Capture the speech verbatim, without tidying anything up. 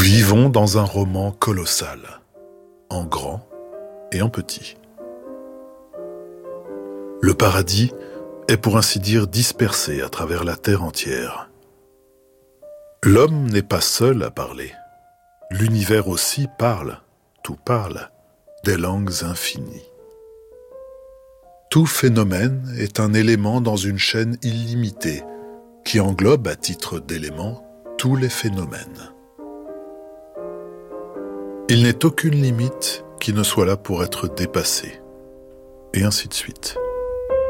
vivons dans un roman colossal, en grand et en petit. Le paradis est pour ainsi dire dispersé à travers la terre entière. L'homme n'est pas seul à parler. L'univers aussi parle, tout parle, des langues infinies. Tout phénomène est un élément dans une chaîne illimitée qui englobe à titre d'éléments tous les phénomènes. Il n'est aucune limite qui ne soit là pour être dépassée, et ainsi de suite.